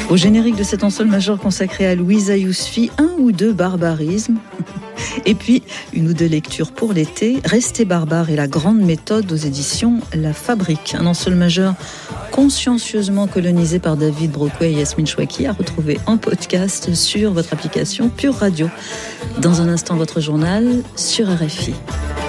Au générique de cet ensemble majeur consacré à Louisa Yousfi, un ou deux barbarismes. Et puis, une ou deux lectures pour l'été, Rester barbare et la grande méthode aux éditions La Fabrique. Un ensemble majeur consciencieusement colonisé par David Brockway et Yasmine Chouaki, à retrouver en podcast sur votre application Pure Radio. Dans un instant, votre journal sur RFI.